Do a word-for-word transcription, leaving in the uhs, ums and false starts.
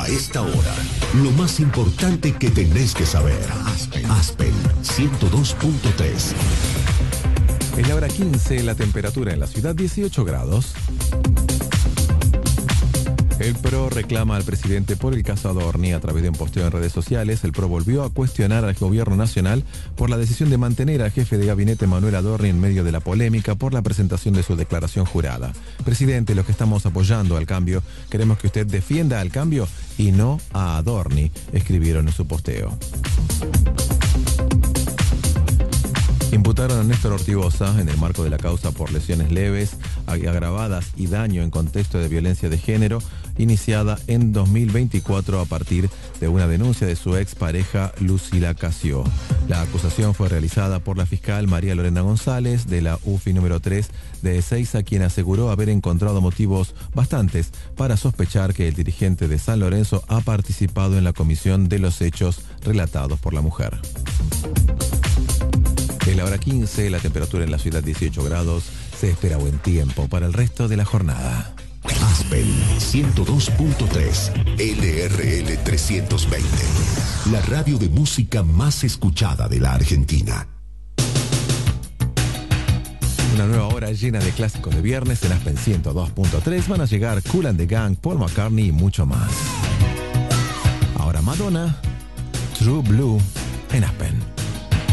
esta hora, lo más importante que tenés que saber. Aspen, Aspen ciento dos punto tres. En la hora quince, la temperatura en la ciudad dieciocho grados. El P R O reclama al presidente por el caso Adorni. A través de un posteo en redes sociales, el P R O volvió a cuestionar al gobierno nacional por la decisión de mantener al jefe de gabinete Manuel Adorni en medio de la polémica por la presentación de su declaración jurada. Presidente, los que estamos apoyando al cambio, queremos que usted defienda al cambio y no a Adorni, escribieron en su posteo. Imputaron a Néstor Ortigosa en el marco de la causa por lesiones leves, agravadas y daño en contexto de violencia de género, iniciada en dos mil veinticuatro a partir de una denuncia de su expareja Lucila Casio. La acusación fue realizada por la fiscal María Lorena González de la U F I número tres de Ezeiza, quien aseguró haber encontrado motivos bastantes para sospechar que el dirigente de San Lorenzo ha participado en la comisión de los hechos relatados por la mujer. En la hora quince, la temperatura en la ciudad dieciocho grados, se espera buen tiempo para el resto de la jornada. Aspen ciento dos punto tres, L R L trescientos veinte, la radio de música más escuchada de la Argentina. Una nueva hora llena de clásicos de viernes en Aspen ciento dos punto tres. Van a llegar Kool and the Gang, Paul McCartney y mucho más. Ahora Madonna, True Blue en Aspen.